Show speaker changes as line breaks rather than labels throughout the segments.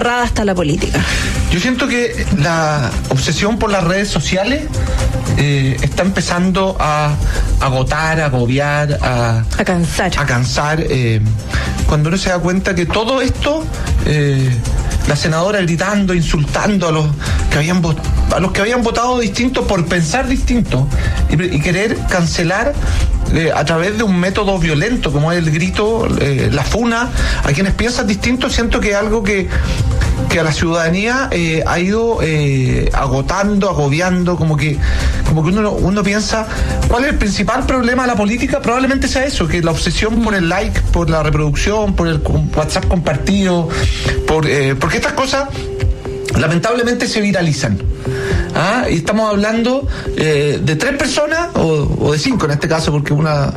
amarrada está la política?
Yo siento que la obsesión por las redes sociales está empezando a agotar, a agobiar, a cansar. Cuando uno se da cuenta que todo esto, la senadora gritando, insultando a los que habían votado distinto por pensar distinto y querer cancelar a través de un método violento como es el grito, la funa a quienes piensan distinto, siento que es algo que a la ciudadanía ha ido agotando, agobiando, como que uno piensa, ¿cuál es el principal problema de la política? Probablemente sea eso, que la obsesión por el like, por la reproducción, por el WhatsApp compartido, porque estas cosas lamentablemente se viralizan. Y estamos hablando de 3 personas o de 5 en este caso, porque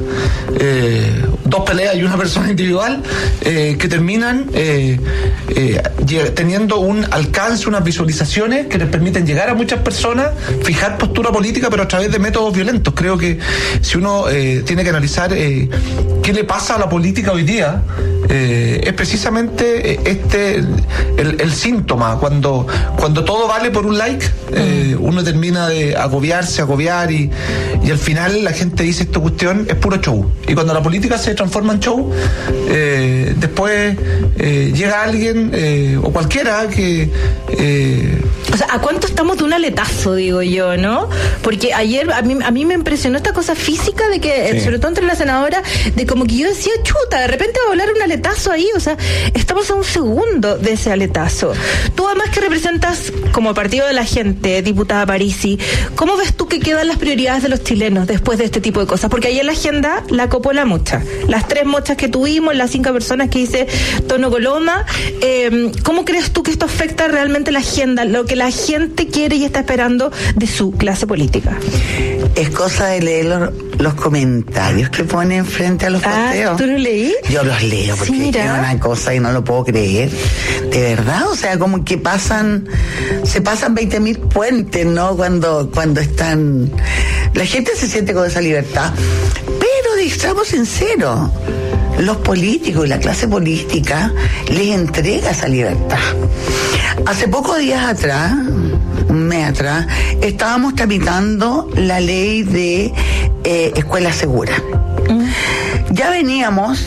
2 peleas y una persona individual que terminan teniendo un alcance, unas visualizaciones que les permiten llegar a muchas personas, fijar postura política, pero a través de métodos violentos. Creo que si uno tiene que analizar qué le pasa a la política hoy día, es precisamente el síntoma, cuando todo vale por un like, uno termina de agobiar y al final la gente dice, esta cuestión es puro show, y cuando la política se transforma en show, después llega alguien o cualquiera que
o sea, ¿a cuánto estamos de un aletazo, digo yo, no? Porque ayer a mí me impresionó esta cosa física de que, sobre todo entre la senadora, de como que yo decía, chuta, de repente va a volar un aletazo ahí, o sea, estamos a un segundo de ese aletazo. Tú además que representas como partido de la gente, diputada Parisi, ¿cómo ves tú que quedan las prioridades de los chilenos después de este tipo de cosas? Porque ayer la agenda la copó la mocha. Las 3 mochas que tuvimos, las 5 personas que dice Tono Coloma, ¿cómo crees tú que esto afecta realmente la agenda, lo que la gente quiere y está esperando de su clase política?
Es cosa de leer los comentarios que ponen frente a los posteos.
¿Tú los leí?
Yo los leo porque es una cosa y no lo puedo creer. De verdad, o sea, como que se pasan 20.000 puentes, ¿no? Cuando están... La gente se siente con esa libertad. Pero estamos sinceros, los políticos y la clase política les entrega esa libertad. Hace pocos días atrás, un mes atrás, estábamos tramitando la ley de escuela segura. Ya veníamos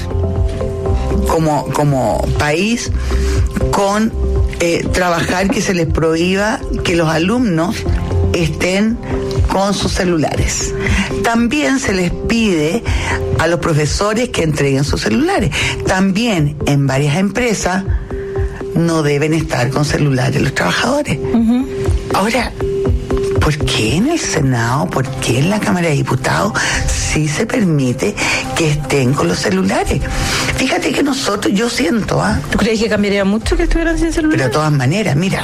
como país con trabajar que se les prohíba que los alumnos estén con sus celulares. También se les pide a los profesores que entreguen sus celulares. También en varias empresas no deben estar con celulares los trabajadores. Ahora, ¿por qué en el Senado, por qué en la Cámara de Diputados sí se permite que estén con los celulares? Fíjate que nosotros, yo siento...
¿Tú crees que cambiaría mucho que estuvieran sin celular?
Pero de todas maneras, mira,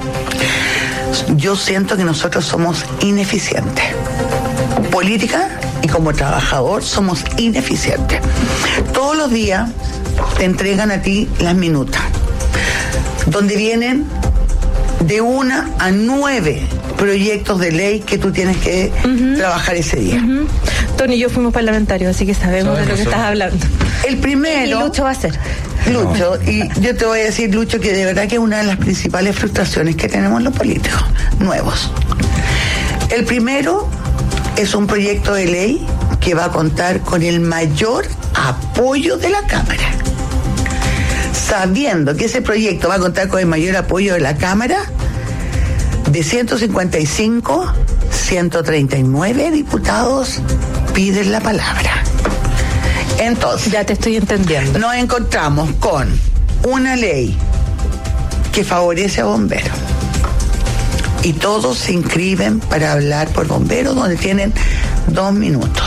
yo siento que nosotros somos ineficientes. Política y como trabajador somos ineficientes. Todos los días te entregan a ti las minutas, donde vienen de 1 a 9 proyectos de ley que tú tienes que trabajar ese día.
Tony y yo fuimos parlamentarios, así que sabemos de lo que estás hablando.
El primero...
Y Lucho va a ser.
Lucho, y yo te voy a decir, Lucho, que de verdad que es una de las principales frustraciones que tenemos los políticos nuevos. El primero es un proyecto de ley que va a contar con el mayor apoyo de la Cámara. Sabiendo que ese proyecto va a contar con el mayor apoyo de la Cámara, de 155, 139 diputados piden la palabra. Entonces,
ya te estoy entendiendo.
Nos encontramos con una ley que favorece a bomberos. Y todos se inscriben para hablar por bomberos, donde tienen 2 minutos.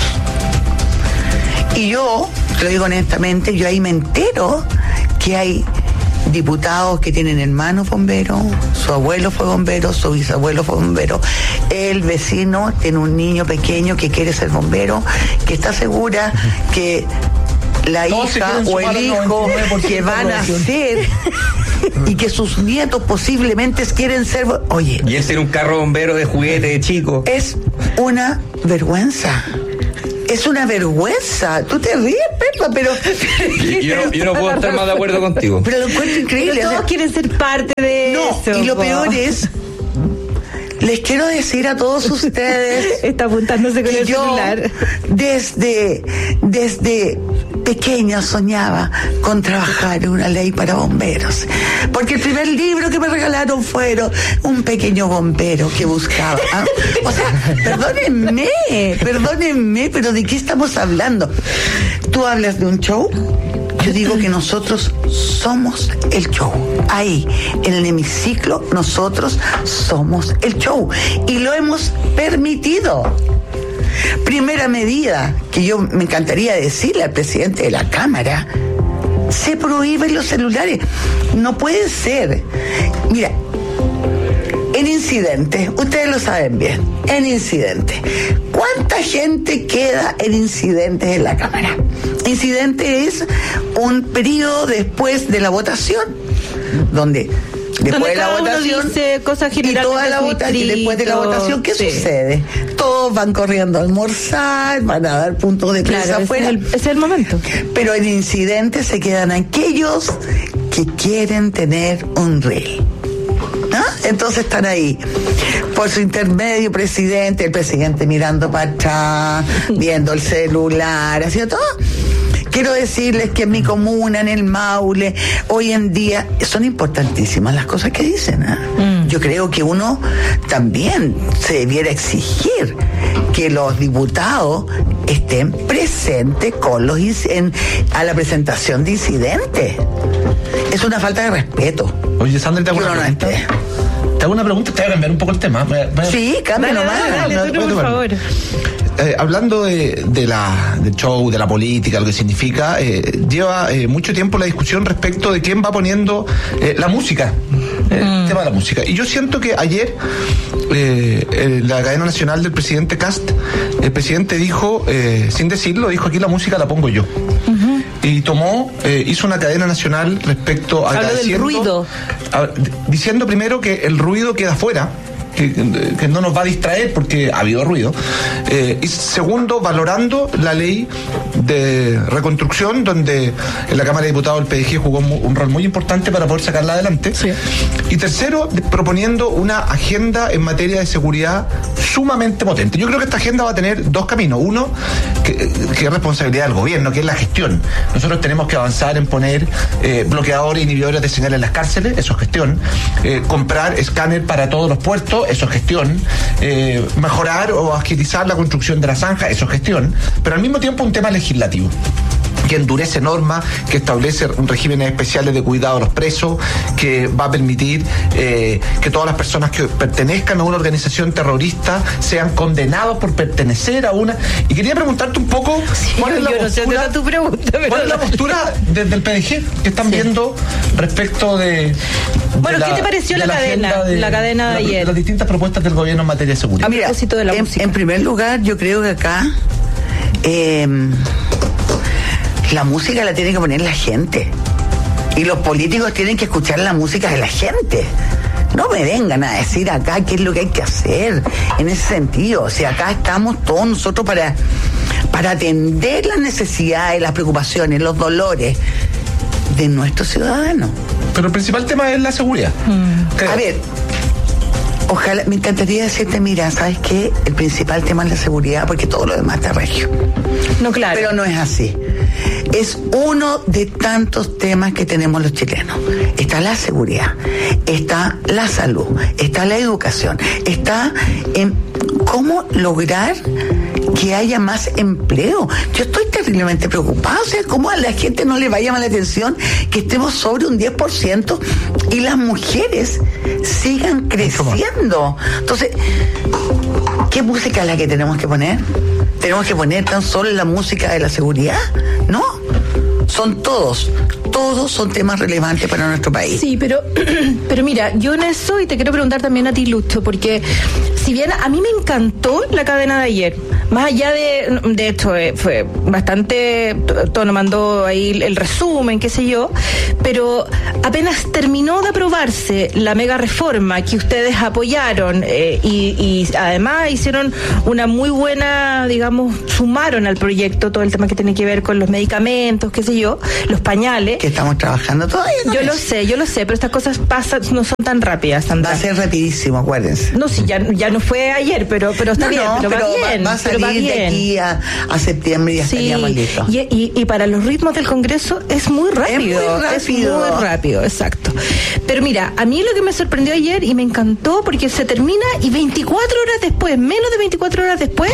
Y yo, te lo digo honestamente, yo ahí me entero que hay diputados que tienen hermanos bomberos, su abuelo fue bombero, su bisabuelo fue bombero, el vecino tiene un niño pequeño que quiere ser bombero, que está segura que la hija o el hijo que van a ser y que sus nietos posiblemente quieren ser... Oye,
y él tiene un carro bombero de juguete de chico.
Es una vergüenza. Es una vergüenza. Tú te ríes, Pepa, pero...
Yo no puedo estar más de acuerdo contigo.
Pero lo encuentro increíble.
Pero todos quieren ser parte de eso.
Y lo peor es... Les quiero decir a todos ustedes...
Está apuntándose con el celular.
Desde pequeña soñaba con trabajar en una ley para bomberos. Porque el primer libro que me regalaron fueron un pequeño bombero que buscaba. O sea, perdónenme, pero ¿de qué estamos hablando? Tú hablas de un show. Yo digo que nosotros somos el show. Ahí, en el hemiciclo, nosotros somos el show. Y lo hemos permitido. Primera medida que yo me encantaría decirle al presidente de la Cámara: se prohíben los celulares. No puede ser. Mira, en incidentes, ustedes lo saben bien, en incidentes, ¿cuánta gente queda en incidentes en la Cámara? Incidente es un periodo después de la votación, donde después de la votación
dice cosas
y toda la votación, después de la votación, ¿qué sucede? Todos van corriendo a almorzar, van a dar puntos de prensa afuera.
Ese es el momento.
Pero en incidentes se quedan aquellos que quieren tener un reel. Entonces están ahí, por su intermedio, el presidente mirando para atrás, viendo el celular, haciendo todo. Quiero decirles que en mi comuna, en el Maule, hoy en día son importantísimas las cosas que dicen. Yo creo que uno también se debiera exigir que los diputados estén presentes con a la presentación de incidentes. Es una falta de respeto.
Oye, Sandra, te hago una pregunta. Te hago una pregunta, te voy a cambiar un poco el tema.
Sí, cámbialo más.
Por favor.
Hablando del show, de la política, lo que significa, lleva mucho tiempo la discusión respecto de quién va poniendo la música, el tema de la música. Y yo siento que ayer, en la cadena nacional del presidente Kast, el presidente dijo, sin decirlo, dijo: aquí la música la pongo yo. Y hizo una cadena nacional respecto a
del ruido.
Diciendo primero que el ruido queda fuera, que no nos va a distraer porque ha habido ruido, y segundo, valorando la ley de reconstrucción, donde en la Cámara de Diputados el PDG jugó un rol muy importante para poder sacarla adelante, sí. Y tercero, proponiendo una agenda en materia de seguridad sumamente potente. Yo creo que esta agenda va a tener dos caminos. Uno, que es responsabilidad del gobierno, que es la gestión. Nosotros tenemos que avanzar en poner bloqueadores, inhibidores de señal en las cárceles, eso es gestión. Comprar escáner para todos los puertos, eso es gestión. Mejorar o agilizar la construcción de la zanja, eso es gestión. Pero al mismo tiempo un tema legislativo que endurece normas, que establece regímenes especiales de cuidado a los presos, que va a permitir que todas las personas que pertenezcan a una organización terrorista sean condenados por pertenecer a una. Y quería preguntarte un poco, ¿cuál es la postura? ¿Cuál es la postura desde el PDG que están viendo respecto de
bueno, ¿qué te pareció la cadena de ayer?
De las distintas propuestas del gobierno en materia de seguridad.
Mira, en primer lugar, yo creo que acá la música la tiene que poner la gente. Y los políticos tienen que escuchar la música de la gente. No me vengan a decir acá qué es lo que hay que hacer en ese sentido. O sea, acá estamos todos nosotros para atender las necesidades, las preocupaciones, los dolores de nuestros ciudadanos.
Pero el principal tema es la seguridad.
A ver, ojalá, me encantaría decirte, mira, ¿sabes qué? El principal tema es la seguridad, porque todo lo demás está regio.
No, claro.
Pero no es así. Es uno de tantos temas que tenemos los chilenos. Está la seguridad, está la salud, está la educación, está en cómo lograr que haya más empleo. Yo estoy terriblemente preocupada, o sea, cómo a la gente no le va a llamar la atención que estemos sobre un 10% y las mujeres sigan creciendo. Entonces, ¿qué música es la que tenemos que poner? ¿Tenemos que poner tan solo la música de la seguridad? No, son todos son temas relevantes para nuestro país.
Sí, pero mira, yo en eso, y te quiero preguntar también a ti, Lucho, porque si bien a mí me encantó la cadena de ayer, más allá de esto, fue bastante, Tono mandó ahí el resumen, qué sé yo, pero apenas terminó de aprobarse la mega reforma que ustedes apoyaron y además hicieron una muy buena, digamos, sumaron al proyecto todo el tema que tiene que ver con los medicamentos, qué sé yo, los pañales.
Que estamos trabajando todavía.
Yo lo sé, pero estas cosas pasan, no son tan rápidas, Sandra.
Va a ser rapidísimo, acuérdense.
No, sí, ya no fue ayer, pero está bien, pero va bien.
Va a salir de aquí a septiembre y ya estaríamos listos.
Y para los ritmos del Congreso es muy rápido. Es muy rápido, exacto. Pero mira, a mí lo que me sorprendió ayer y me encantó porque se termina y 24 horas después, menos de 24 horas después,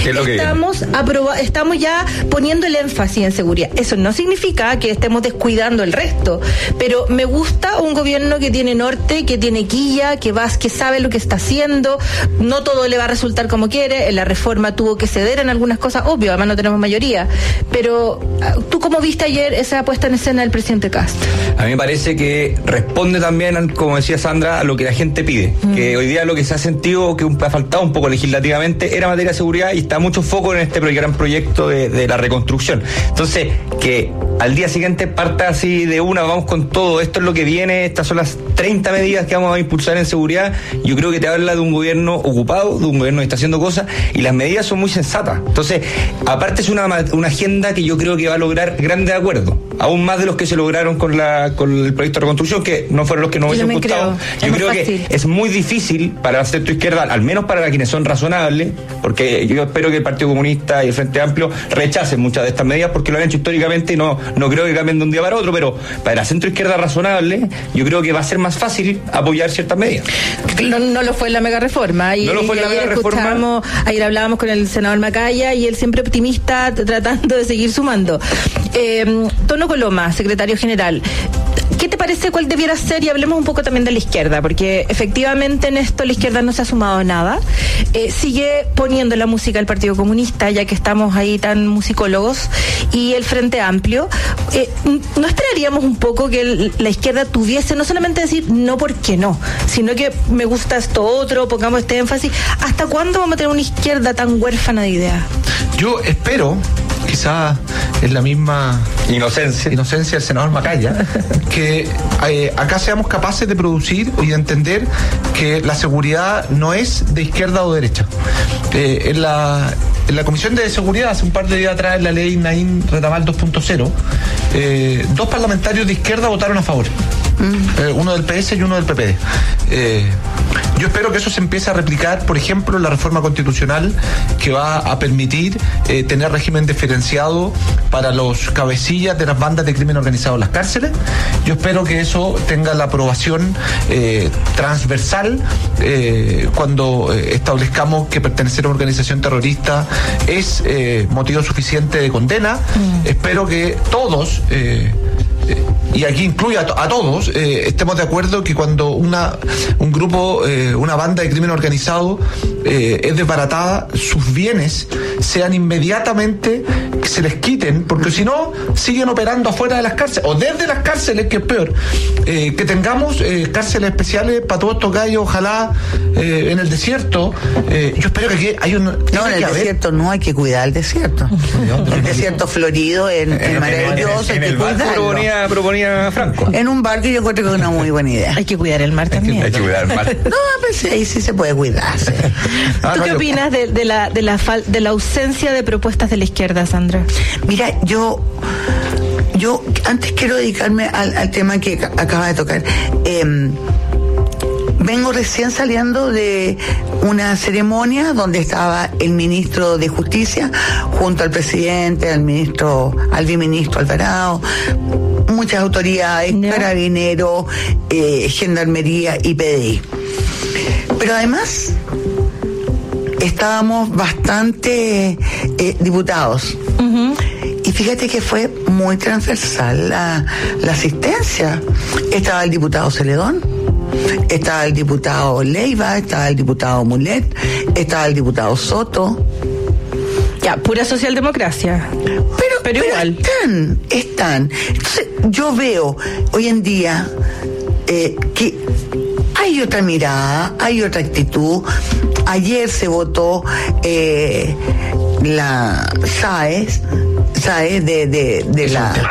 estamos ya poniendo el énfasis en seguridad. Eso no significa que estemos descuidando el resto, pero me gusta un gobierno que tiene norte, que tiene quilla, que sabe lo que está haciendo. No todo le va a resultar como quiere. En la reforma tuvo que ceder en algunas cosas, obvio, además no tenemos mayoría. Pero ¿tú cómo viste ayer esa puesta en escena del presidente Castro?
A mí me parece que responde también, como decía Sandra, a lo que la gente pide. Que hoy día lo que se ha sentido que ha faltado un poco legislativamente era materia de seguridad y está mucho foco en este gran proyecto de la reconstrucción. Entonces, que al día siguiente parta así de una, vamos con todo, esto es lo que viene, estas son las 30 medidas que vamos a impulsar en seguridad. Yo creo que te habla de un gobierno ocupado, de un gobierno que está haciendo cosas y las medidas son muy sensatas. Entonces, aparte es una agenda que yo creo que va a lograr grandes acuerdos, aún más de los que se lograron con el proyecto de reconstrucción, que no fueron los que nos hubiesen gustado. Yo creo que es muy difícil para el centro izquierda, al menos para quienes son razonables, porque yo espero que el Partido Comunista y el Frente Amplio rechacen muchas de estas medidas porque lo han hecho históricamente y no creo que cambien de un día para otro, pero para la centro izquierda razonable yo creo que va a ser más fácil apoyar ciertas medidas.
No lo fue en la mega reforma. Ayer hablábamos con el senador Macaya y él siempre optimista tratando de seguir sumando. Tono Coloma, secretario general, ¿qué te parece cuál debiera ser? Y hablemos un poco también de la izquierda, porque efectivamente en esto la izquierda no se ha sumado nada. Sigue poniendo la música del Partido Comunista, ya que estamos ahí tan musicólogos, y el Frente Amplio. ¿No esperaríamos un poco que la izquierda tuviese, no solamente decir no porque no, sino que me gusta esto otro, pongamos este énfasis? ¿Hasta cuándo vamos a tener una izquierda tan huérfana de ideas?
Yo espero, quizá es la misma inocencia del senador Macaya, que acá seamos capaces de producir y de entender que la seguridad no es de izquierda o derecha. En la Comisión de Seguridad, hace un par de días atrás, en la ley Naín Retamal 2.0, 2 parlamentarios de izquierda votaron a favor. Uno del PS y uno del PPD. Yo espero que eso se empiece a replicar, por ejemplo, en la reforma constitucional que va a permitir tener régimen diferenciado para los cabecillas de las bandas de crimen organizado en las cárceles. Yo espero que eso tenga la aprobación transversal cuando establezcamos que pertenecer a una organización terrorista es motivo suficiente de condena. Espero que todos y aquí incluye a todos, estemos de acuerdo que cuando un grupo, una banda de crimen organizado es desbaratada, sus bienes sean inmediatamente, que se les quiten, porque si no, siguen operando afuera de las cárceles, o desde las cárceles, que es peor. Que tengamos cárceles especiales para todos estos gallos, ojalá en el desierto. Yo espero que aquí hay un...
No, en el desierto no hay que cuidar el desierto. El desierto florido es maravilloso, hay que cuidarlo.
Proponía Franco.
En un bar que yo encuentro que es una muy buena idea.
Hay que cuidar el mar también.
Hay que cuidar el mar.
No, pues ahí sí se puede cuidarse.
¿Tú qué opinas de la ausencia de propuestas de la izquierda, Sandra?
Mira, yo antes quiero dedicarme al tema que acaba de tocar. Vengo recién saliendo de una ceremonia donde estaba el ministro de Justicia junto al presidente, al viceministro Alvarado, muchas autoridades, Carabineros, Gendarmería y PDI. Pero además estábamos bastante diputados. Y fíjate que fue muy transversal la asistencia. Estaba el diputado Celedón, estaba el diputado Leiva, estaba el diputado Mulet, estaba el diputado Soto.
Ya, pura socialdemocracia. Pero igual.
Están. Entonces, yo veo hoy en día que hay otra mirada, hay otra actitud. Ayer se votó la SAES de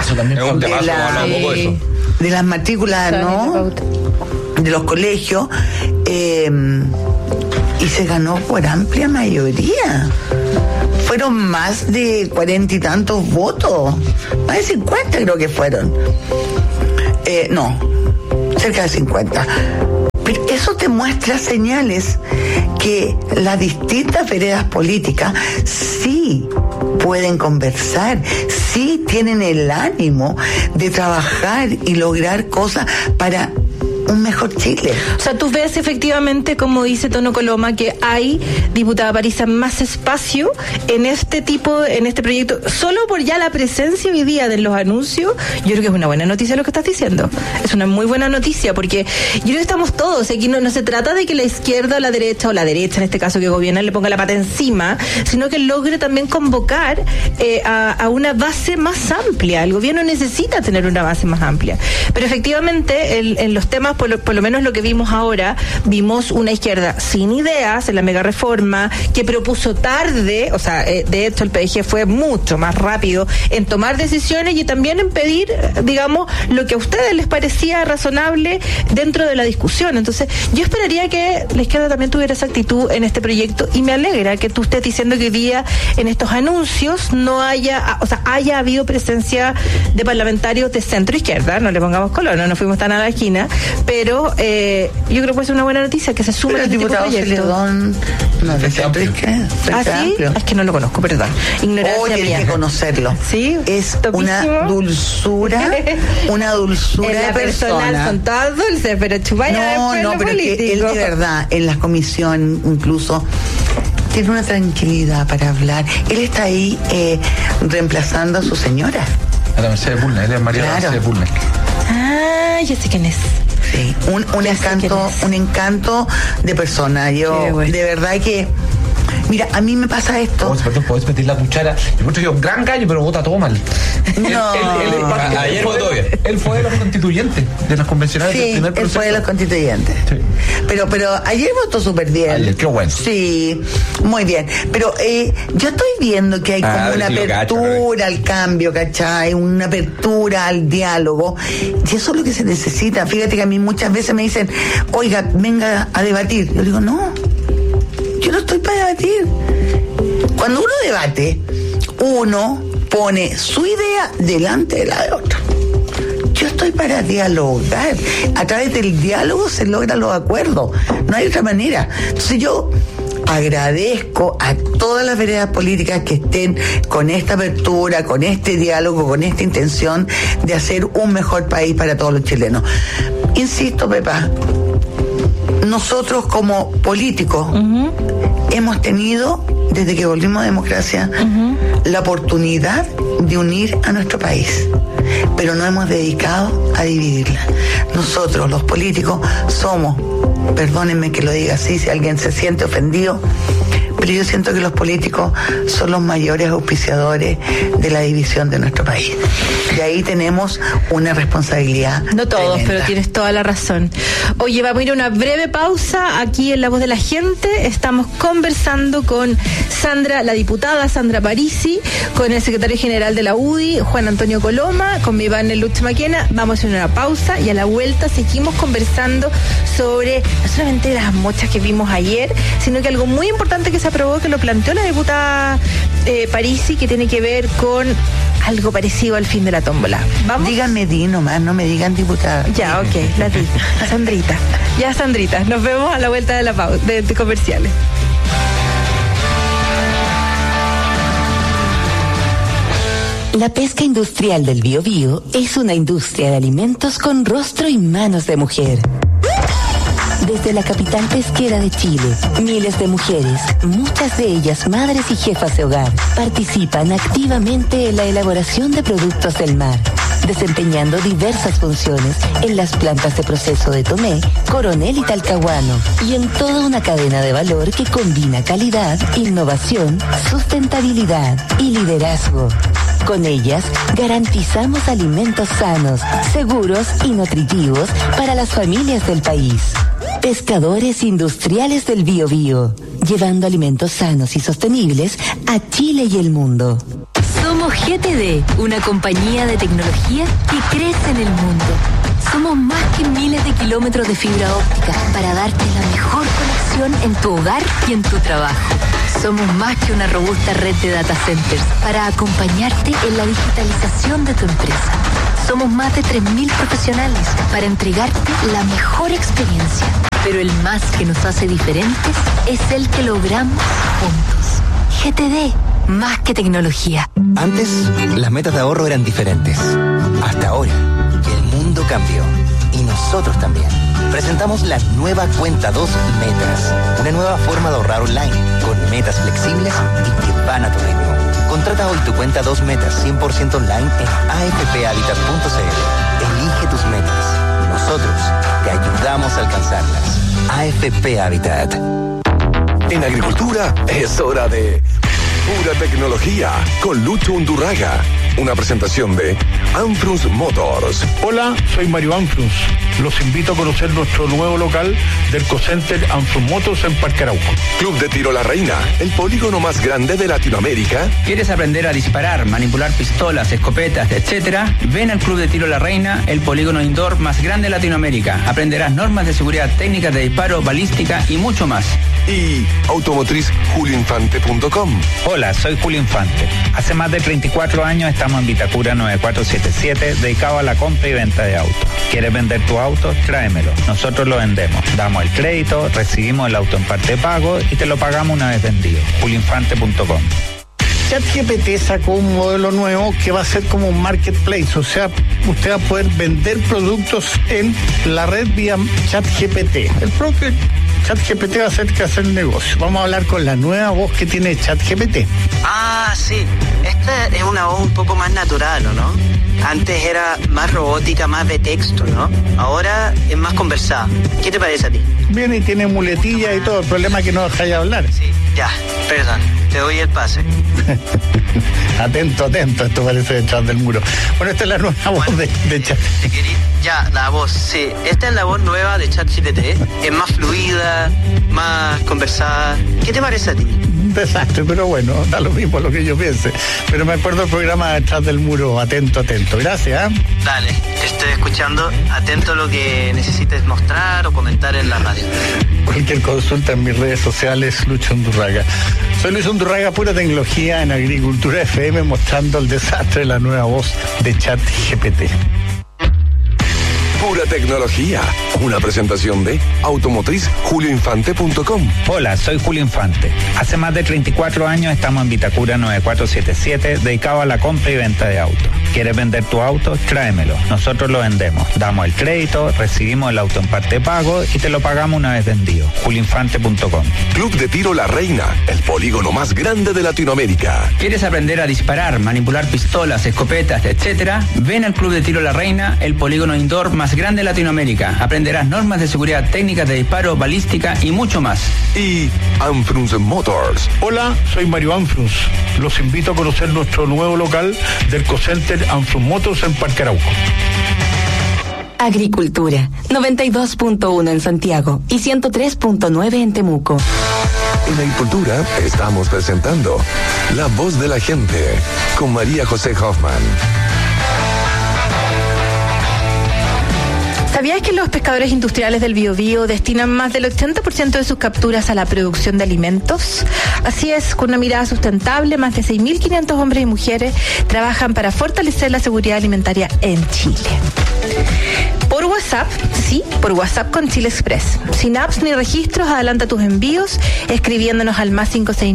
las matrículas, ¿no? De los colegios, y se ganó por amplia mayoría. Fueron más de 40 y tantos votos, más de 50 creo que fueron. No, cerca de 50. Pero eso te muestra señales que las distintas veredas políticas sí pueden conversar, sí tienen el ánimo de trabajar y lograr cosas para un mejor Chile.
O sea, tú ves efectivamente, como dice Tono Coloma, que hay, diputada Parisa, más espacio en este proyecto, solo por ya la presencia hoy día de los anuncios. Yo creo que es una buena noticia lo que estás diciendo. Es una muy buena noticia, porque yo creo que estamos todos, aquí no se trata de que la izquierda o la derecha en este caso que gobierna, le ponga la pata encima, sino que logre también convocar a una base más amplia. El gobierno necesita tener una base más amplia. Pero efectivamente, en los temas, por lo menos lo que vimos ahora, vimos una izquierda sin ideas en la mega reforma, que propuso tarde, o sea, de hecho el PDG fue mucho más rápido en tomar decisiones y también en pedir, digamos, lo que a ustedes les parecía razonable dentro de la discusión. Entonces, yo esperaría que la izquierda también tuviera esa actitud en este proyecto, y me alegra que tú estés diciendo que hoy día en estos anuncios no haya habido presencia de parlamentarios de centro izquierda, no le pongamos color, no nos fuimos tan a la esquina, pero yo creo que puede ser una buena noticia que se sume a este tipo de proyectos.
No, de centro izquierda.
¿Ah, sí? Es que no lo conozco, perdón. Ignorancia mía.
Tienes que conocerlo.
Sí,
es
topísimo.
una dulzura
en la
de
personal
persona.
son todas dulces, pero chupaya
No, pero que él de verdad, en las comisiones incluso, tiene una tranquilidad para hablar. Él está ahí reemplazando a su señora.
A la Mercedes Bulnes, él es María Mercedes Bulnes.
Ah, yo sé quién es.
Sí, un encanto de persona. Yo, de verdad que, mira, a mí me pasa esto.
Podés meter la cuchara. Yo encuentro que es un gran gallo, pero vota todo mal.
No.
Ayer votó bien.
Él fue de los constituyentes, de los convencionales del primer proceso.
Él fue de los constituyentes. Sí. Pero ayer votó súper bien.
Ayer, qué bueno.
Sí, muy bien. Pero yo estoy viendo que hay como una apertura al cambio, ¿cachai? Una apertura al diálogo. Y eso es lo que se necesita. Fíjate que a mí muchas veces me dicen, oiga, venga a debatir. Yo digo, no, yo no estoy para debatir. Cuando uno debate, uno pone su idea delante de la de otro. Yo estoy para dialogar. A través del diálogo se logran los acuerdos. No hay otra manera. Entonces yo agradezco a todas las veredas políticas que estén con esta apertura, con este diálogo, con esta intención de hacer un mejor país para todos los chilenos. Insisto, Pepa, nosotros como políticos hemos tenido, desde que volvimos a democracia, la oportunidad de unir a nuestro país, pero no hemos dedicado a dividirla. Nosotros, los políticos, somos, perdónenme que lo diga así, si alguien se siente ofendido, pero yo siento que los políticos son los mayores auspiciadores de la división de nuestro país. Y ahí tenemos una responsabilidad.
No todos,
tremenda.
pero tienes toda la razón. Oye, vamos a ir a una breve pausa aquí en La Voz de la Gente. Estamos conversando con Sandra, la diputada Sandra Parisi, con el secretario general de la UDI, Juan Antonio Coloma, con mi Iván Luch Maquena. Vamos a ir a una pausa y a la vuelta seguimos conversando sobre no solamente las mochas que vimos ayer, sino que algo muy importante que se aprobó, que lo planteó la diputada Parisi, que tiene que ver con algo parecido al fin de la tómbola. ¿Vamos?
Díganme Di nomás, no me digan diputada.
Ya, ok, la Di. Sandrita. Ya, Sandrita, nos vemos a la vuelta de la pausa, de comerciales.
La pesca industrial del Biobío es una industria de alimentos con rostro y manos de mujer. Desde la capital pesquera de Chile, miles de mujeres, muchas de ellas madres y jefas de hogar, participan activamente en la elaboración de productos del mar, desempeñando diversas funciones en las plantas de proceso de Tomé, Coronel y Talcahuano, y en toda una cadena de valor que combina calidad, innovación, sustentabilidad y liderazgo. Con ellas, garantizamos alimentos sanos, seguros y nutritivos para las familias del país. Pescadores Industriales del Biobío. llevando alimentos sanos y sostenibles a Chile y el mundo.
Somos GTD, una compañía de tecnología que crece en el mundo. Somos más que miles de kilómetros de fibra óptica para darte la mejor conexión en tu hogar y en tu trabajo. Somos más que una robusta red de data centers para acompañarte en la digitalización de tu empresa. Somos más de 3.000 profesionales para entregarte la mejor experiencia. Pero el más que nos hace diferentes es el que logramos juntos. GTD, más que tecnología.
Antes, las metas de ahorro eran diferentes. Hasta ahora, que el mundo cambió. Y nosotros también. Presentamos la nueva Cuenta 2 Metas. Una nueva forma de ahorrar online, con metas flexibles y que van a tu ritmo. Contrata hoy tu Cuenta 2 Metas 100% online en afphabitat.cl. Elige tus metas. Nosotros te ayudamos a alcanzarlas. AFP Habitat.
En agricultura es hora de pura tecnología con Lucho Undurraga. Una presentación de Anfrunz Motors.
Hola, soy Mario Anfrunz. Los invito a conocer nuestro nuevo local del Cocenter Anfrunz Motors en Parque Arauco.
Club de Tiro La Reina, el polígono más grande de Latinoamérica.
¿Quieres aprender a disparar, manipular pistolas, escopetas, etcétera? Ven al Club de Tiro La Reina, el polígono indoor más grande de Latinoamérica. Aprenderás normas de seguridad, técnicas de disparo, balística y mucho más.
Y automotrizjuliinfante.com.
Hola, soy Julio Infante. Hace más de 34 años estamos en Vitacura 9477, dedicado a la compra y venta de autos. ¿Quieres vender tu auto? Tráemelo. Nosotros lo vendemos. Damos el crédito, recibimos el auto en parte de pago y te lo pagamos una vez vendido. julioinfante.com.
ChatGPT sacó un modelo nuevo que va a ser como un marketplace, o sea, usted va a poder vender productos en la red vía ChatGPT. El propio ChatGPT va a hacer que hacer el negocio. Vamos a hablar con la nueva voz que tiene ChatGPT.
Ah, sí. Esta es una voz un poco más natural, ¿no? Antes era más robótica, más de texto, ¿no? Ahora es más conversada. ¿Qué te parece a ti?
Viene y tiene muletilla y todo. El problema es que no dejáis hablar.
Sí, ya, perdón. Te doy el pase.
Atento, esto parece detrás del muro. Bueno, esta es la nueva voz de Chat.
Ya, la voz, sí. Esta es la voz nueva de ChatGPT. Es más fluida, más conversada. ¿Qué te parece a ti?
Un desastre, pero bueno, da lo mismo lo que yo piense. Pero me acuerdo del programa Detrás del Muro. Atento. Gracias.
Dale, estoy escuchando. Atento a lo que necesites mostrar o comentar en la radio.
Cualquier consulta en mis redes sociales, Lucho Undurraga. Soy Luis Undurraga, pura tecnología en Agricultura FM, mostrando el desastre de la nueva voz de ChatGPT.
Pura tecnología. Una presentación de automotrizjuliinfante.com.
Hola, soy Julio Infante. Hace más de 34 años estamos en Vitacura 9477, dedicado a la compra y venta de autos. ¿Quieres vender tu auto? Tráemelo. Nosotros lo vendemos. Damos el crédito, recibimos el auto en parte de pago y te lo pagamos una vez vendido. julioinfante.com.
Club de Tiro La Reina, el polígono más grande de Latinoamérica.
¿Quieres aprender a disparar, manipular pistolas, escopetas, etcétera? Ven al Club de Tiro La Reina, el polígono indoor más grande de Latinoamérica. Aprenderás normas de seguridad, técnicas de disparo, balística y mucho más.
Y Anfrunz Motors.
Hola, soy Mario Anfrunz. Los invito a conocer nuestro nuevo local del Cocenter Anfrunz Motors en Parque Arauco.
Agricultura, 92.1 en Santiago y 103.9 en Temuco.
En Agricultura estamos presentando La Voz de la Gente con María José Hoffman.
¿Sabías que los pescadores industriales del Biobío destinan más del 80% de sus capturas a la producción de alimentos? Así es, con una mirada sustentable, más de 6.500 hombres y mujeres trabajan para fortalecer la seguridad alimentaria en Chile. Por WhatsApp, sí, por WhatsApp con Chile Express. Sin apps ni registros, adelanta tus envíos escribiéndonos al más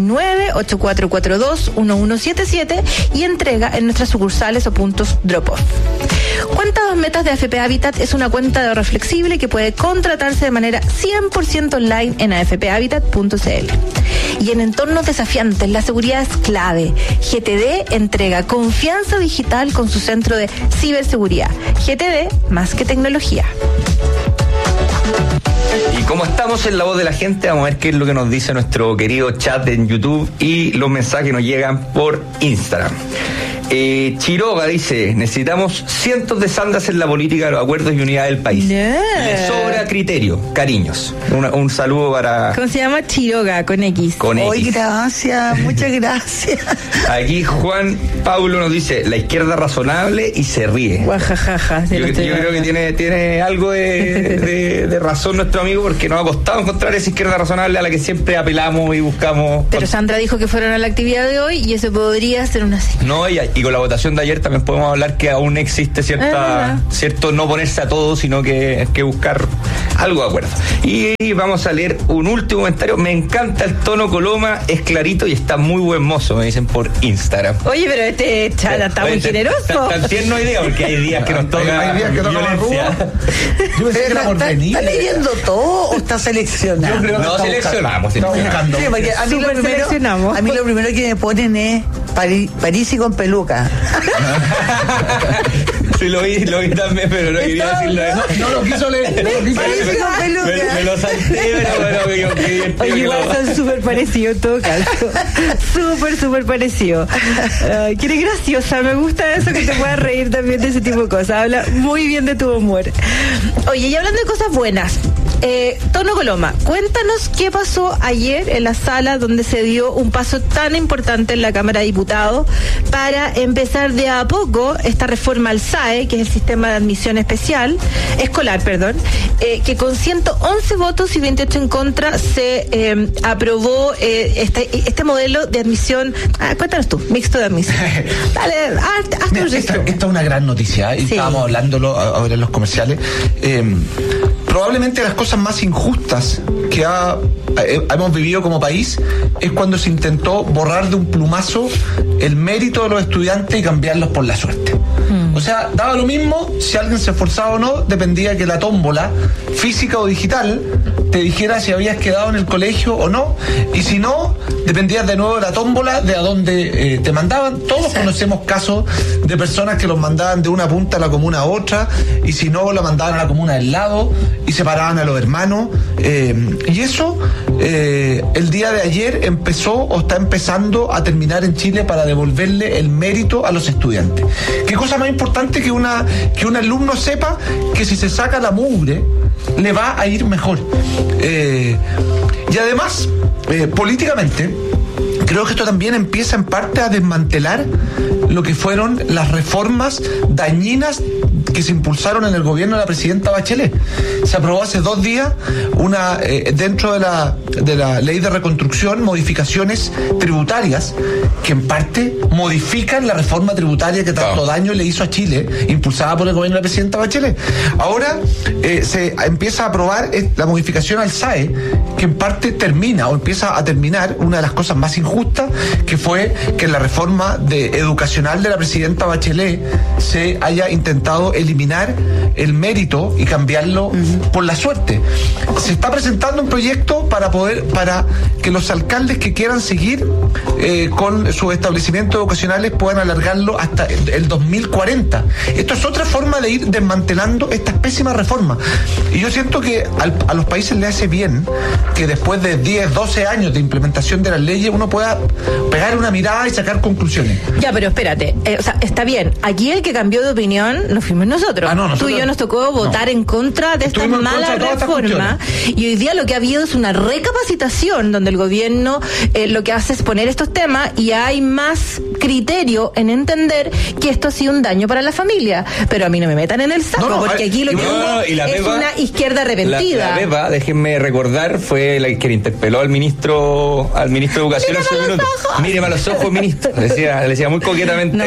569-8442-1177 y entrega en nuestras sucursales o puntos drop-off. Cuenta 2 Metas de AFP Habitat es una cuenta de ahorro flexible que puede contratarse de manera 100% online en afphabitat.cl. Y en entornos desafiantes, la seguridad es clave. GTD entrega confianza digital con su centro de ciberseguridad. GTD, más que tecnología.
Y como estamos en La Voz de la Gente, vamos a ver qué es lo que nos dice nuestro querido chat en YouTube y los mensajes que nos llegan por Instagram. Chiroga dice, necesitamos cientos de Sandras en la política de los acuerdos y unidad del país. Le sobra criterio, cariños. Un saludo para...
¿Cómo se llama? Chiroga, con X.
Con X.
Hoy, gracias, muchas gracias.
Aquí Juan Pablo nos dice, la izquierda razonable y se ríe.
Guajajaja.
Yo creo que tiene algo de razón nuestro amigo, porque nos ha costado encontrar esa izquierda razonable a la que siempre apelamos y buscamos.
Pero Sandra dijo que fueron a la actividad de hoy y eso podría ser una señal.
No, y con la votación de ayer también podemos hablar que aún existe cierto no ponerse a todo, sino que buscar algo de acuerdo. Y vamos a leer un último comentario. Me encanta el tono Coloma, es clarito y está muy buen mozo, me dicen por Instagram.
Oye, pero este chala está muy generoso.
Tan tierno hoy día, porque hay días que nos toca violencia.
¿Está leyendo todo o está seleccionando?
No, seleccionamos.
Buscando. Sí, porque a mí lo primero que me ponen es París y con peluca.
Sí, lo vi también, pero no quería decirlo.
No lo quiso leer.
París y con peluca.
Me lo salté, pero
oye, igual son súper parecidos en todo caso. Súper parecidos. Que eres graciosa, me gusta eso, que te puedas reír también de ese tipo de cosas. Habla muy bien de tu humor. Oye, y hablando de cosas buenas, Tono Coloma, cuéntanos qué pasó ayer en la sala donde se dio un paso tan importante en la Cámara de Diputados para empezar de a poco esta reforma al SAE, que es el sistema de admisión escolar, que con 111 votos y 28 en contra se aprobó este modelo de admisión. Cuéntanos tú, mixto de admisión. Dale, hazte un registro.
Esta es una gran noticia, y estábamos hablándolo ahora en los comerciales. Probablemente las cosas más injustas que hemos vivido como país es cuando se intentó borrar de un plumazo el mérito de los estudiantes y cambiarlos por la suerte. O sea, daba lo mismo si alguien se esforzaba o no, dependía que la tómbola, física o digital, te dijera si habías quedado en el colegio o no, y si no, dependías de nuevo de la tómbola de a dónde te mandaban. Todos conocemos casos de personas que los mandaban de una punta a la comuna a otra, y si no, la mandaban a la comuna del lado y separaban a los hermanos, y eso el día de ayer empezó o está empezando a terminar en Chile para devolverle el mérito a los estudiantes. ¿Qué cosa más importante que un alumno sepa que si se saca la mugre le va a ir mejor? Y además, políticamente, creo que esto también empieza en parte a desmantelar lo que fueron las reformas dañinas que se impulsaron en el gobierno de la presidenta Bachelet. Se aprobó hace 2 días dentro de la ley de reconstrucción, modificaciones tributarias que en parte modifican la reforma tributaria que tanto daño le hizo a Chile, impulsada por el gobierno de la presidenta Bachelet. Ahora se empieza a aprobar la modificación al SAE, que en parte termina o empieza a terminar una de las cosas más injustas, que fue que en la reforma educacional de la presidenta Bachelet se haya intentado eliminar el mérito y cambiarlo por la suerte. Se está presentando un proyecto para que los alcaldes que quieran seguir con sus establecimientos educacionales puedan alargarlo hasta el 2040. Esto es otra forma de ir desmantelando estas pésimas reformas. Y yo siento que a los países le hace bien que después de 10, 12 años de implementación de las leyes uno pueda pegar una mirada y sacar conclusiones.
Ya, pero espérate, está bien, aquí el que cambió de opinión no fuimos nosotros. Tú y yo nos tocó votar en contra de esta mala reforma, y hoy día lo que ha habido es una recapacitación donde el gobierno lo que hace es poner estos temas y hay más criterio en entender que esto ha sido un daño para la familia. Pero a mí no me metan en el saco, porque aquí lo que hubo es una izquierda arrepentida.
La Pepa, déjenme recordar, fue la que interpeló al ministro de Educación hace un minuto. Míreme a los ojos, ministro. Le decía muy coquetamente.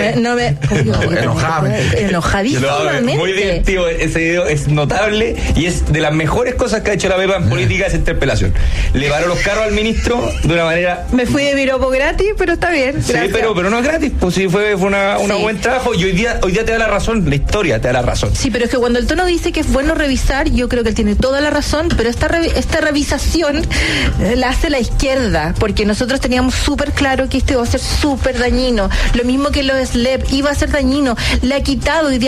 Enojadísimamente.
Muy divertido ese video, es notable y es de las mejores cosas que ha hecho la Pepa en política, esa interpelación. Le paró los carros al ministro de una manera.
Me fui de piropo gratis, pero está bien. Gracias.
Sí, pero no es gratis, pues sí, fue un buen trabajo, y hoy día te da la razón, la historia te da la razón.
Sí, pero es que cuando el Tono dice que es bueno revisar, yo creo que él tiene toda la razón, pero esta revisación la hace la izquierda, porque nosotros teníamos súper claro que esto iba a ser súper dañino. Lo mismo que los SLEP, iba a ser dañino. Le ha quitado hoy día a la familia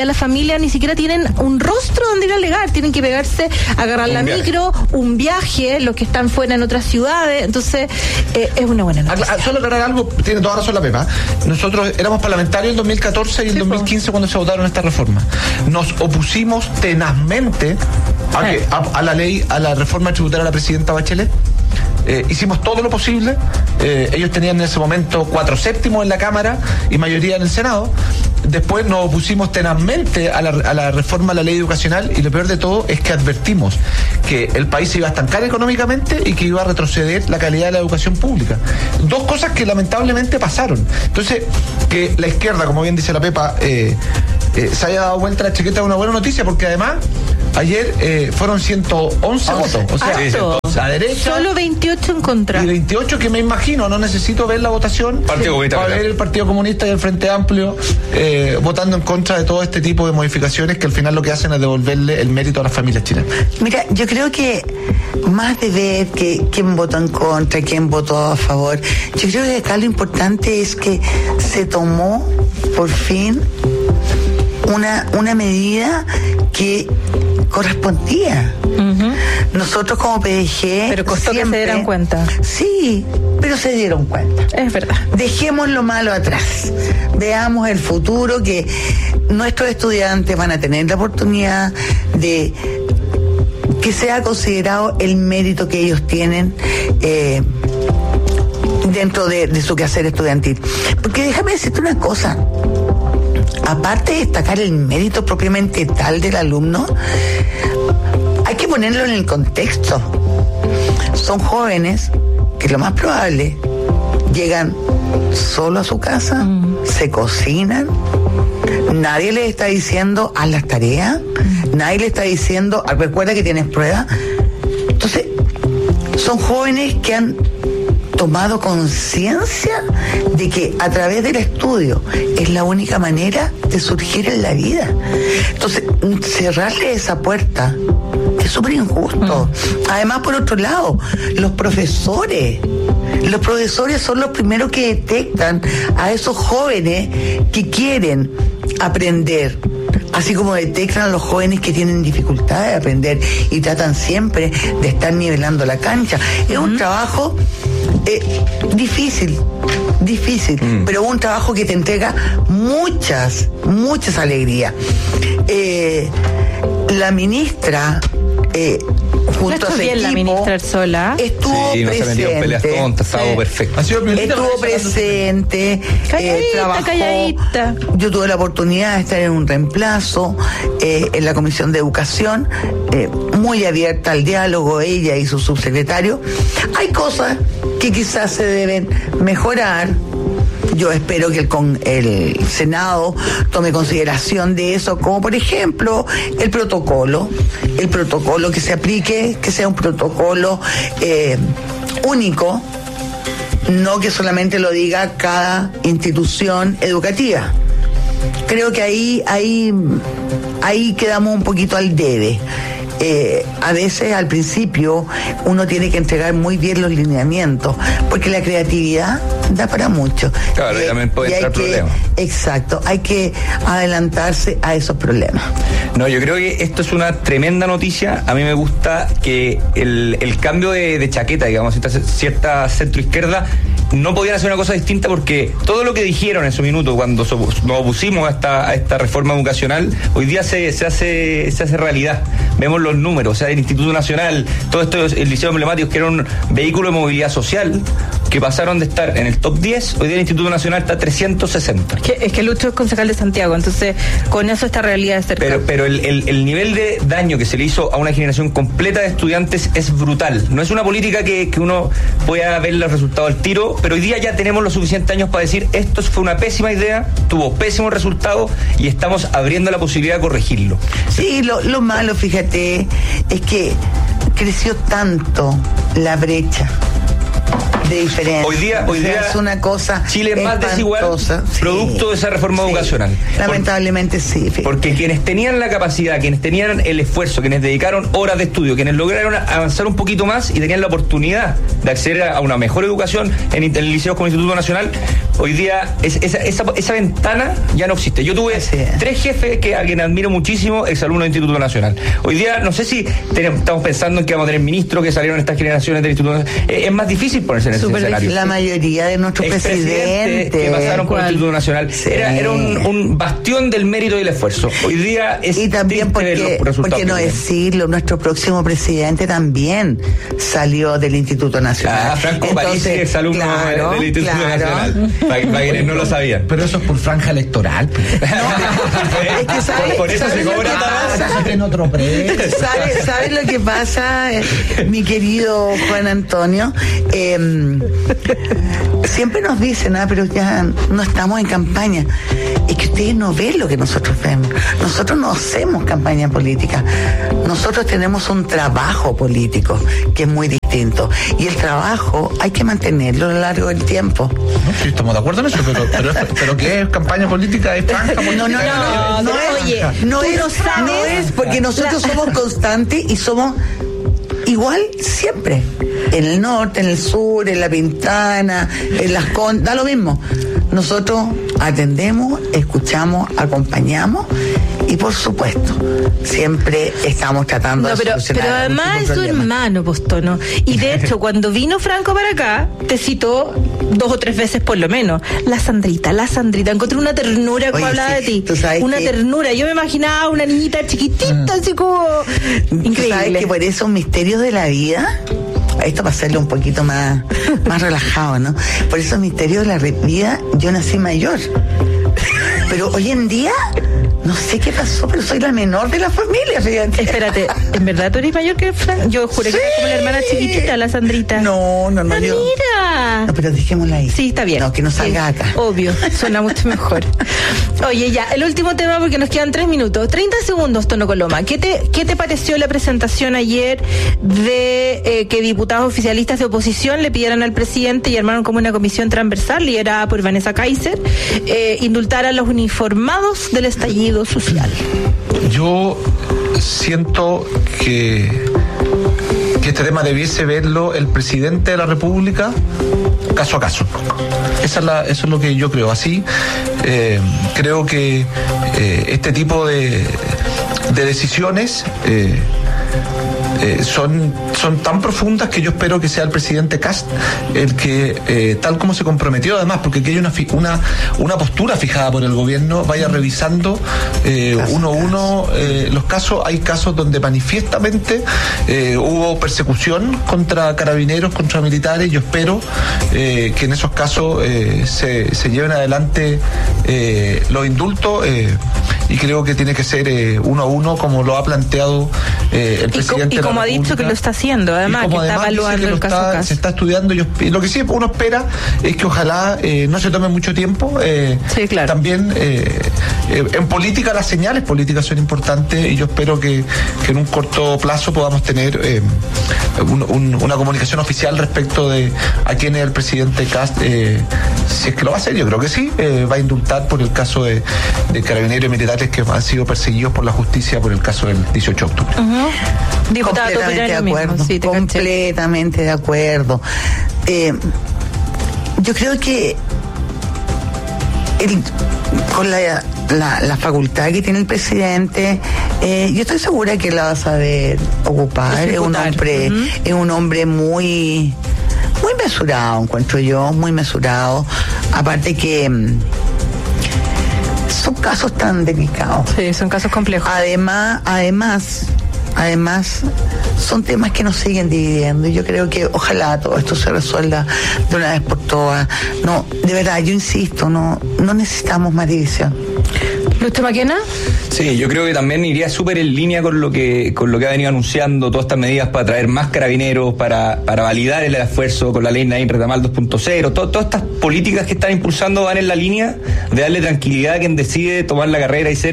familia ni siquiera tienen un rostro donde ir a alegar, tienen que pegarse, agarrar la micro, un viaje, los que están fuera en otras ciudades, entonces es una buena noticia.
Solo aclarar algo, tiene toda razón la Pepa. Nosotros éramos parlamentarios en 2014 y en 2015 cuando se votaron esta reforma. Nos opusimos tenazmente a la ley, a la reforma tributaria de la presidenta Bachelet. Hicimos todo lo posible. Ellos tenían en ese momento 4/7 en la Cámara y mayoría en el Senado. Después nos opusimos tenazmente a la reforma a la ley educacional, y lo peor de todo es que advertimos que el país se iba a estancar económicamente y que iba a retroceder la calidad de la educación pública. Dos cosas que lamentablemente pasaron. Entonces, que la izquierda, como bien dice la Pepa, se haya dado vuelta la chaqueta, es una buena noticia, porque además ayer fueron 111 votos. O sea, a derecha.
Solo 28 en contra.
Y 28 que me imagino, no necesito ver la votación para ver el Partido Comunista y el Frente Amplio votando en contra de todo este tipo de modificaciones que al final lo que hacen es devolverle el mérito a las familias chilenas.
Mira, yo creo que más de ver quién votó en contra, quién votó a favor, yo creo que acá lo importante es que se tomó por fin una medida que correspondía. Nosotros como PDG...
Pero costó siempre, que se dieran cuenta.
Sí, pero se dieron cuenta.
Es verdad.
Dejemos lo malo atrás. Veamos el futuro, que nuestros estudiantes van a tener la oportunidad de que sea considerado el mérito que ellos tienen dentro de su quehacer estudiantil. Porque déjame decirte una cosa. Aparte de destacar el mérito propiamente tal del alumno, hay que ponerlo en el contexto. Son jóvenes que lo más probable llegan solo a su casa, se cocinan, nadie les está diciendo haz las tareas, nadie les está diciendo recuerda que tienes pruebas. Entonces, son jóvenes que han tomado conciencia de que a través del estudio es la única manera de surgir en la vida. Entonces, cerrarle esa puerta es súper injusto. Además, por otro lado, los profesores son los primeros que detectan a esos jóvenes que quieren aprender, así como detectan a los jóvenes que tienen dificultad de aprender y tratan siempre de estar nivelando la cancha. Es un trabajo difícil, pero un trabajo que te entrega muchas alegrías. La ministra junto a su equipo,
la ministra sola
estuvo presente, estuvo presente, trabajó. Calladita. Yo tuve la oportunidad de estar en un reemplazo en la Comisión de Educación, muy abierta al diálogo, ella y su subsecretario. Hay cosas que quizás se deben mejorar. Yo espero que el Senado tome consideración de eso, como por ejemplo el protocolo que se aplique, que sea un protocolo único, no que solamente lo diga cada institución educativa. Creo que ahí quedamos un poquito al debe. A veces al principio uno tiene que entregar muy bien los lineamientos, porque la creatividad da para mucho.
Claro, y también puede entrar problemas.
Exacto, hay que adelantarse a esos problemas.
No, yo creo que esto es una tremenda noticia. A mí me gusta que el cambio de chaqueta, digamos, cierta centroizquierda, no podían hacer una cosa distinta, porque todo lo que dijeron en su minuto cuando nos opusimos a esta reforma educacional, hoy día se hace realidad. Vemos los números, o sea, el Instituto Nacional, todo esto, el Liceo Emblemático, que era un vehículo de movilidad social, que pasaron de estar en el top 10, hoy día el Instituto Nacional está 360.
Es que Lucho es concejal de Santiago, entonces con eso esta realidad es cercana.
Pero el nivel de daño que se le hizo a una generación completa de estudiantes es brutal. No es una política que uno pueda ver los resultados al tiro, pero hoy día ya tenemos los suficientes años para decir esto fue una pésima idea, tuvo pésimos resultados y estamos abriendo la posibilidad de corregirlo.
Sí, lo malo, fíjate, es que creció tanto la brecha de diferencia.
Hoy día
es una cosa
Chile es más desigual, producto de esa reforma educacional.
Lamentablemente sí.
Porque quienes tenían la capacidad, quienes tenían el esfuerzo, quienes dedicaron horas de estudio, quienes lograron avanzar un poquito más y tenían la oportunidad de acceder a una mejor educación en liceos como Instituto Nacional, hoy día esa ventana ya no existe. Yo tuve 3 jefes a quienes admiro muchísimo, exalumnos del Instituto Nacional. Hoy día no sé si estamos pensando en que vamos a tener ministros que salieron estas generaciones del Instituto Nacional. Es más difícil ponerse en ese escenario.
La mayoría de nuestros presidentes
que pasaron por el Instituto Nacional era un bastión del mérito y el esfuerzo. Hoy día es
y también porque no decirlo, nuestro próximo presidente también salió del Instituto Nacional.
Franco Parisi, exalumno del Instituto Nacional. Para quienes no lo sabían.
Pero eso es por franja electoral.
Es que
por eso se cobra
en otro precio.
¿Sabes lo que pasa, mi querido Juan Antonio? Siempre nos dicen, pero ya no estamos en campaña. Es que ustedes no ven lo que nosotros vemos. Nosotros no hacemos campaña política. Nosotros tenemos un trabajo político que es muy distinto. Y el trabajo hay que mantenerlo a lo largo del tiempo.
No, sí, estamos de acuerdo en eso, pero ¿qué es campaña política? ¿Es franja política?
No es porque nosotros somos constantes y somos igual siempre. En el norte, en el sur, en La Pintana, en Las Condes, da lo mismo. Nosotros atendemos, escuchamos, acompañamos y por supuesto siempre estamos tratando de solucionar.
Pero además es su hermano, Postono. Y de hecho, cuando vino Franco para acá, te citó 2 o 3 veces por lo menos. La Sandrita. Encontré una ternura como hablaba de ti. Una ternura. Yo me imaginaba una niñita chiquitita, así como increíble.
¿Sabes que por esos misterios de la vida? Esto para hacerlo un poquito más relajado, ¿no? Por esos misterios de la vida, yo nací mayor. Pero hoy en día, no sé qué pasó, pero soy la menor de la familia, fíjate.
Espérate, ¿en verdad tú eres mayor que Fran? Yo juré que era como la hermana chiquitita, la Sandrita.
No.
Mira.
No, pero dejémosla ahí.
Sí, está bien.
No, que no salga acá.
Obvio, suena mucho mejor. Oye, ya, el último tema porque nos quedan 3 minutos. 30 segundos, Tono Coloma. ¿Qué te pareció la presentación ayer de que diputados oficialistas de oposición le pidieran al presidente y armaron como una comisión transversal liderada por Vanessa Kaiser, indultar a los uniformados del estallido social?
Yo siento que este tema debiese verlo el presidente de la República caso a caso. Eso es lo que yo creo. Así, creo que este tipo de decisiones son tan profundas que yo espero que sea el presidente Kast el que, tal como se comprometió además, porque aquí hay una postura fijada por el gobierno, vaya revisando uno a uno los casos. Hay casos donde manifiestamente hubo persecución contra carabineros, contra militares. Yo espero que en esos casos se lleven adelante los indultos, y creo que tiene que ser uno a uno, como lo ha planteado el presidente.
Y como ha dicho que lo está haciendo, además, que está evaluando el caso a caso.
Se está estudiando. Lo que sí uno espera es que ojalá no se tome mucho tiempo.
Sí, claro.
También en política las señales políticas son importantes, y yo espero que en un corto plazo podamos tener una comunicación oficial respecto de a quién es el presidente Kast. Si es que lo va a hacer, yo creo que sí, va a indultar por el caso de carabineros y militares que han sido perseguidos por la justicia por el caso del 18 de octubre.
Completamente de acuerdo. Sí, completamente de acuerdo. Yo creo que con la facultad que tiene el presidente, yo estoy segura que la va a saber ocupar. Es un hombre muy mesurado, encuentro yo, muy mesurado. Aparte que son casos tan delicados.
Sí, son casos complejos.
Además, son temas que nos siguen dividiendo, y yo creo que ojalá todo esto se resuelva de una vez por todas. No, de verdad, yo insisto, no necesitamos más división.
¿Lucho Maquena?
Sí, yo creo que también iría súper en línea con lo que ha venido anunciando, todas estas medidas para traer más carabineros, para validar el esfuerzo con la ley Nain Retamal 2.0, todas estas políticas que están impulsando van en la línea de darle tranquilidad a quien decide tomar la carrera y ser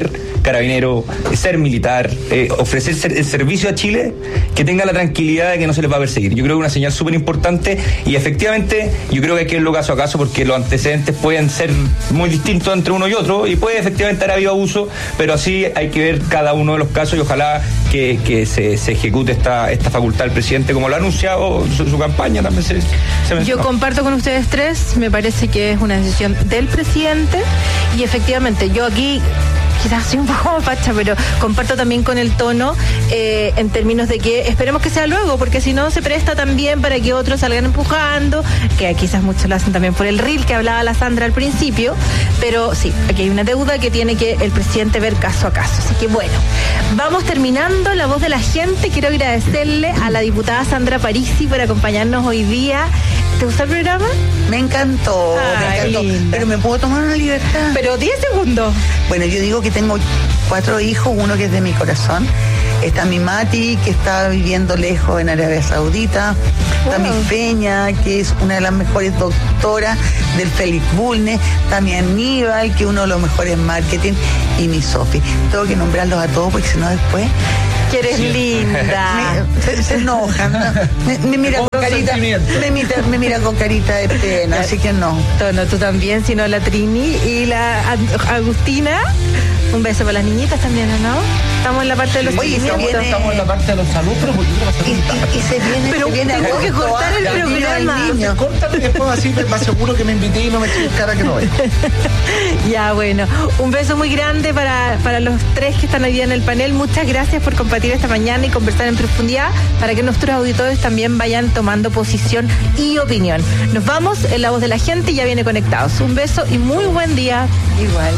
carabinero, ser militar, ofrecer el servicio a Chile, que tenga la tranquilidad de que no se les va a perseguir. Yo creo que es una señal súper importante y efectivamente yo creo que hay que verlo caso a caso porque los antecedentes pueden ser muy distintos entre uno y otro y puede efectivamente haber habido abuso, pero así hay que ver cada uno de los casos y ojalá que se ejecute esta facultad del presidente como lo ha anunciado su campaña también se mencionó.
Yo comparto con ustedes tres, me parece que es una decisión del presidente y efectivamente yo aquí quizás soy un poco facha, pero comparto también con el tono en términos de que esperemos que sea luego, porque si no se presta también para que otros salgan empujando, que quizás muchos lo hacen también por el reel que hablaba la Sandra al principio, pero sí, aquí hay una deuda que tiene que el presidente ver caso a caso. Así que bueno, vamos terminando La Voz de la Gente. Quiero agradecerle a la diputada Sandra Parisi por acompañarnos hoy día. ¿Te gustó el programa?
Me encantó, me encantó.
Linda.
Pero me puedo tomar una libertad.
Pero 10 segundos.
Bueno, yo digo que tengo 4 hijos, uno que es de mi corazón. Está mi Mati, que está viviendo lejos en Arabia Saudita. Está mi Peña, que es una de las mejores doctoras del Félix Bulnes. Está mi Aníbal, que es uno de los mejores marketing. Y mi Sofi. Tengo que nombrarlos a todos porque si no después...
Que eres linda.
Se enojan, ¿no? Me mira con carita, me mira con carita de pena, así que no.
No, tú también, sino la Trini y la Agustina. Un beso para las niñitas también, ¿no? Estamos en la parte de los
estamos en la parte de los saludos,
y se viene.
Pero tengo que cortar el programa.
Córtalo y después así me aseguro que me invité y no me eché cara que no es.
Ya, bueno. Un beso muy grande para los tres que están hoy día en el panel. Muchas gracias por compartir esta mañana y conversar en profundidad para que nuestros auditores también vayan tomando posición y opinión. Nos vamos en La Voz de la Gente y ya viene Conectados. Un beso y muy buen día.
Igual.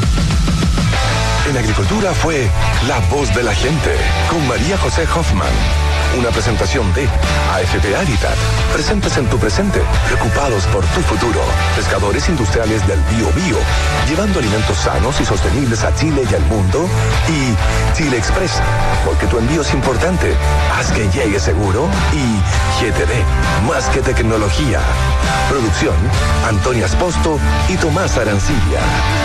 En Agricultura fue La Voz de la Gente con María José Hoffman. Una presentación de AFP Habitat. Presentes en tu presente, preocupados por tu futuro. Pescadores industriales del Biobío, llevando alimentos sanos y sostenibles a Chile y al mundo. Y Chile Express, porque tu envío es importante. Haz que llegue seguro. Y GTD, más que tecnología. Producción, Antonia Esposto y Tomás Arancilla.